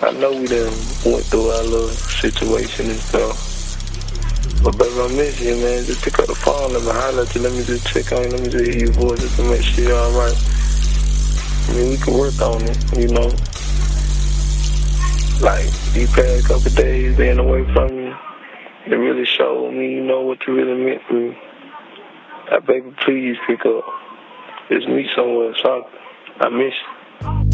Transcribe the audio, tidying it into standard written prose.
I know we done went through our little situation and stuff. But baby, I miss you, man. Just pick up the phone, let me holler at you, let me just check on you, let me just hear your voice just to make sure you're alright. I mean, we can work on it, you know. Like, these past couple days being away from you, it really showed me, you know, what you really meant to me. Baby, please pick up. It's me somewhere, so I miss you.